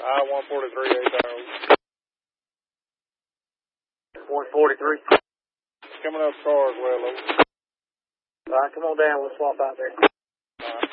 I-143, 8 hours. 143. Coming up car as well, over. All right, come on down. We'll swap out there.